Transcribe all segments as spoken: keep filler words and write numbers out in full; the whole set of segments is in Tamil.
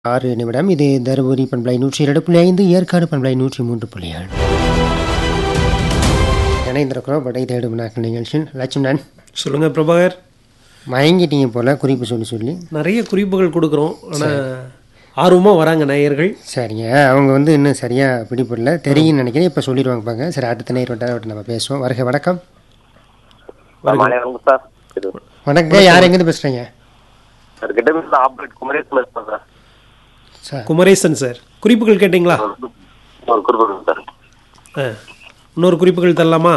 ஆறு நிமிடம். இது தருமபுரி பண்பலை நூற்றி இரண்டு புள்ளி ஐந்து, ஏற்காடு பண்பலை நூற்றி மூன்று புள்ளி ஏழு. இணைந்திருக்கிறோம் படை தேடும் நாட்கள் நிகழ்ச்சியில். லட்சுமணன் சொல்லுங்க பிரபாகர். மயங்கிட்டீங்க போல குறிப்பு சொல்லி சொல்லி நிறைய குறிப்புகள் கொடுக்குறோம், ஆனால் ஆர்வமாக வராங்க நேயர்கள். சரிங்க, அவங்க வந்து இன்னும் சரியாக பிடிப்படல தெரியும்னு நினைக்கிறேன். இப்போ சொல்லிடுவாங்க பாங்க. சரி, அடுத்த நேர் வட்டார நம்ம பேசுவோம். வருக வணக்கம். வணக்கம், யார் எங்கேருந்து பேசுகிறீங்க? குமரேசன் சார், குறிப்புகள் கேட்டிங்களா? இன்னொரு குறிப்புகள் தரலாமா?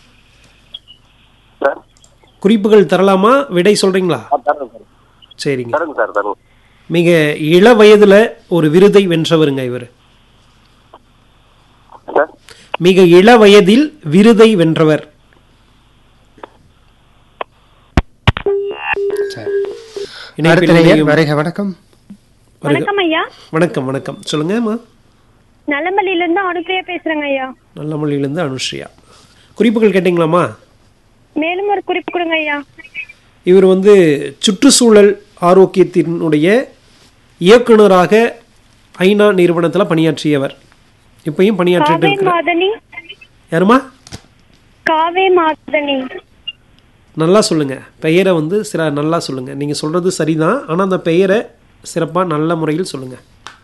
குறிப்புகள் தரலாமா? விடை சொல்றீங்களா? சரிங்க. மிக இள வயதுல ஒரு விருதை வென்றவருங்க இவர். மிக இள வயதில் விருதை வென்றவர். வணக்கம். வணக்கம் ஐயா. வணக்கம் வணக்கம். சொல்லுங்க. நல்லமல்லியில இருந்து அனுப்பிரியா பேசுறேங்க ஐயா. நல்லமல்லியில இருந்து அனுஷ்ரியா. குறிப்புகள் கேட்டீங்களாமா? மேலும் ஒரு குறிப்பு கொடுங்க ஐயா. இவர் வந்து சுற்றுச்சூழல் ஆரோக்கியத்தினுடைய இயக்குனராக ஐநா நிறுவனத்தில் பணியாற்றியவர். இப்பயும் பணியாற்றிட்டு இருக்கிறார். யாருமா? காவே மாதனி. நல்லா சொல்லுங்க, பெயரை வந்து சில நல்லா சொல்லுங்க. நீங்க சொல்றது சரிதான், ஆனா அந்த பெயரை சிறப்பா நல்ல முறையில் சொல்லுங்க.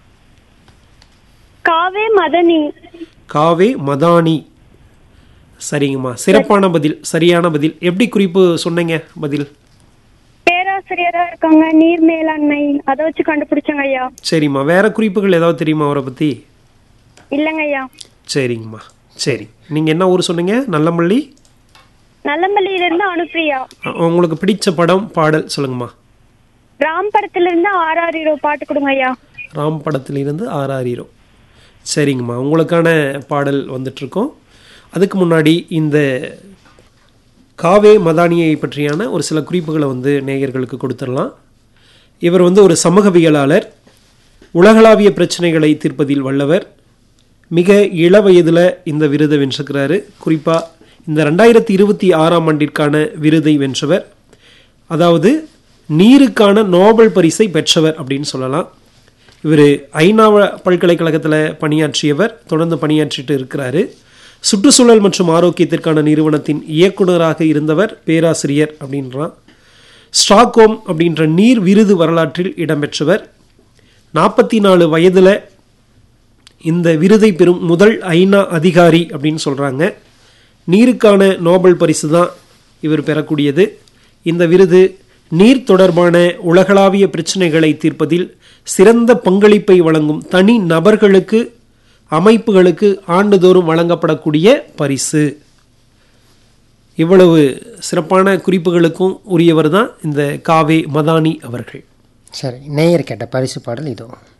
காவே மதனி. காவே மதானி. சரிங்கம்மா, சிறப்பான பதில், சரியான பதில். எப்படி குறிப்பு சொன்னீங்க? பதில் பேராசிரியரா இருக்காங்க, நீர் மேலாண்மை, அதை வச்சு கண்டுபிடிச்சங்க ஐயா. சரிம்மா, வேற குறிப்புகள் ஏதாவது தெரியுமா அவரை பத்தி? இல்லங்க ஐயா. சரிங்கம்மா, சரி. நீங்க என்ன ஊர் சொன்னீங்க? நல்லமல்லி. நல்லமல்லியில இருந்து அனுப்பிரியா. உங்களுக்கு பிடிச்ச படம், பாடல் சொல்லுங்கம்மா. ராம் படத்துல இருந்து ஆர்ஆர் ஹீரோ பாட்டு கொடுங்க ஐயா. ராம் படத்திலிருந்து ஆர்ஆர் ஹீரோ. சரிங்கம்மா, உங்களுக்கான பாடல் வந்துட்டு இருக்கோம். அதுக்கு முன்னாடி இந்த காவே மதானியை பற்றியான ஒரு சில குறிப்புகளை வந்து நேயர்களுக்கு கொடுத்துடலாம். இவர் வந்து ஒரு சமூகவியலாளர், உலகளாவிய பிரச்சனைகளை தீர்ப்பதில் வல்லவர். மிக இள வயதில் இந்த விருதை வென்றிருக்கிறாரு. குறிப்பாக இந்த ரெண்டாயிரத்தி இருபத்தி ஆறாம் ஆண்டிற்கான விருதை வென்றவர், அதாவது நீருக்கான நோபல் பரிசை பெற்றவர் அப்படின்னு சொல்லலாம். இவர் ஐநா பல்கலைக்கழகத்தில் பணியாற்றியவர், தொடர்ந்து பணியாற்றிட்டு இருக்கிறாரு. சுற்றுச்சூழல் மற்றும் ஆரோக்கியத்திற்கான நிறுவனத்தின் இயக்குநராக இருந்தவர், பேராசிரியர் அப்படின்றான். ஸ்டாக்ஹோம் அப்படின்ற நீர் விருது வரலாற்றில் இடம்பெற்றவர். நாற்பத்தி நாலு வயதில் இந்த விருதை பெறும் முதல் ஐநா அதிகாரி அப்படின்னு சொல்கிறாங்க. நீருக்கான நோபல் பரிசு தான் இவர் பெறக்கூடியது. இந்த விருது நீர் தொடர்பான உலகளாவிய பிரச்சனைகளை தீர்ப்பதில் சிறந்த பங்களிப்பை வழங்கும் தனி நபர்களுக்கு, அமைப்புகளுக்கு ஆண்டுதோறும் வழங்கப்படக்கூடிய பரிசு. இவ்வளவு சிறப்பான குறிப்புகளுக்கும் உரியவர் தான் இந்த காவே மதானி அவர்கள். சரி, நேயர் கேட்ட பரிசு பாடல் இதோ.